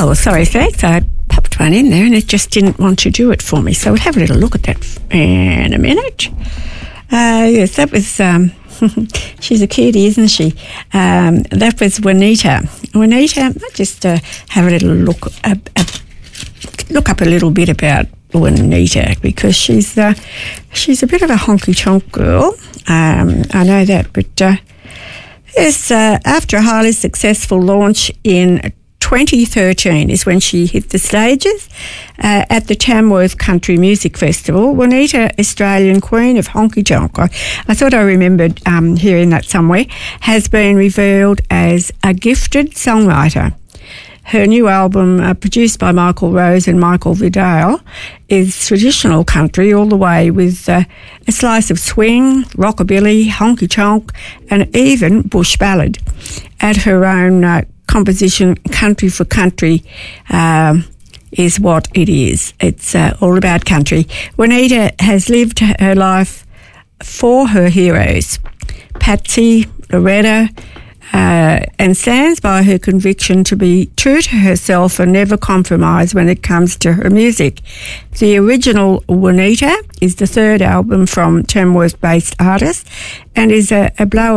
Oh, sorry, thanks. I popped one in there and it just didn't want to do it for me. So we'll have a little look at that in a minute. Yes, that was... she's a cutie, isn't she? That was Juanita. Juanita, I'll just have a little look up a little bit about Juanita, because she's a bit of a honky-tonk girl. I know that, but yes, after a highly successful launch in 2013 is when she hit the stages at the Tamworth Country Music Festival. Juanita, Australian Queen of Honky Tonk, I thought I remembered hearing that somewhere, has been revealed as a gifted songwriter. Her new album, produced by Michael Rose and Michael Vidal, is traditional country all the way, with a slice of swing, rockabilly, honky-tonk, and even bush ballad. At her own composition, Country for Country is what it is. It's all about country. Juanita has lived her life for her heroes, Patsy, Loretta, and stands by her conviction to be true to herself and never compromise when it comes to her music. The original Juanita is the third album from Tamworth-based artist and is a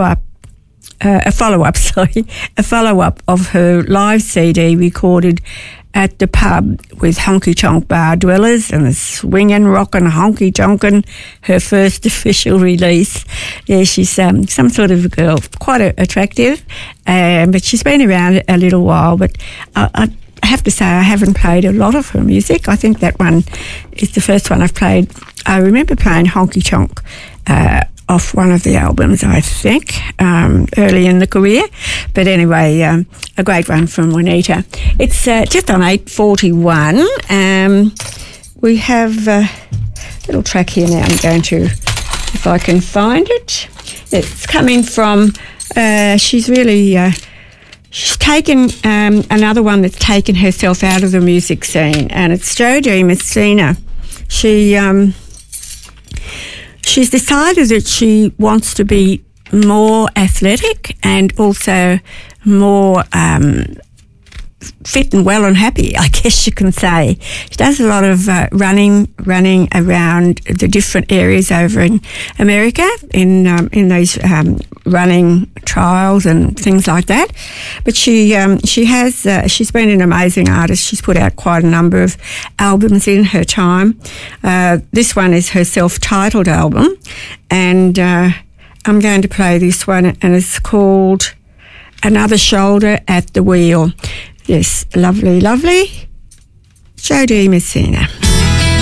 follow-up of her live CD recorded at the pub with honky-tonk bar dwellers and the swinging, rockin', honky-tonkin', her first official release. Yeah, she's some sort of a girl, quite attractive, but she's been around a little while. But I have to say I haven't played a lot of her music. I think that one is the first one I've played. I remember playing honky-tonk off one of the albums, I think, early in the career. But anyway, a great one from Juanita. It's just on 8:41. We have a little track here now. I'm going to, if I can find it. It's coming from, she's taken another one that's taken herself out of the music scene, and it's Jodie Messina. She's decided that she wants to be more athletic and also more fit and well and happy, I guess you can say. She does a lot of running around the different areas over in America in those running trials and things like that. But she's been an amazing artist. She's put out quite a number of albums in her time. This one is her self-titled album, and I'm going to play this one, and it's called Another Shoulder at the Wheel. Yes, lovely, lovely Jodie Messina.